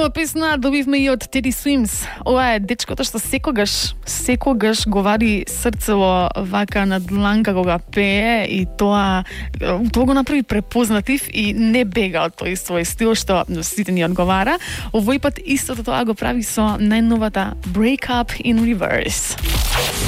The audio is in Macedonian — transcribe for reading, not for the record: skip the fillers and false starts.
Нова песна добивме и од Teddy Swims. Ова е дечкото што секогаш го вади срцево вака на дланка кога пее и тоа го направи препознатив и не бега од тој свој стил што сите ни одговара. Овој пат истото тоа го прави со најновата Break Up in Reverse.